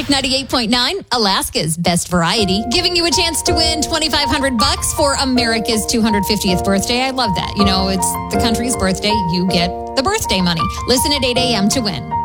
Magic 98.9, Alaska's best variety, giving you a chance to win $2,500 for America's 250th birthday. I love that. You know, it's the country's birthday. You get the birthday money. Listen at 8 a.m. to win.